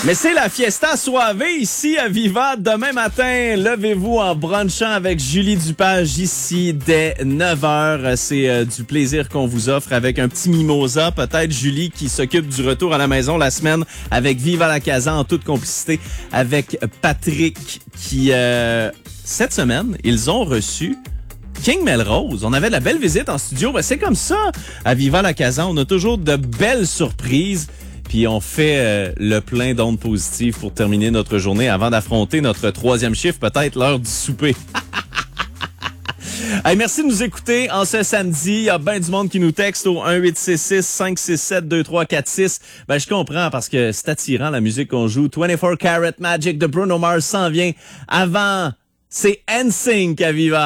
Mais c'est la fiesta soirée ici à Viva. Demain matin, levez-vous en brunchant avec Julie Dupage ici dès 9h. C'est du plaisir qu'on vous offre avec un petit mimosa. Peut-être Julie qui s'occupe du retour à la maison la semaine avec Viva la Casa en toute complicité avec Patrick qui, cette semaine, ils ont reçu King Melrose. On avait de la belle visite en studio. Ben, c'est comme ça à Viva la Casa. On a toujours de belles surprises. Puis on fait le plein d'ondes positives pour terminer notre journée avant d'affronter notre troisième chiffre, peut-être l'heure du souper. Hey, merci de nous écouter en ce samedi. Il y a bien du monde qui nous texte au 1-866-567-2346. Ben, je comprends parce que c'est attirant la musique qu'on joue. 24 Karat Magic de Bruno Mars s'en vient. Avant, c'est NSYNC à Viva.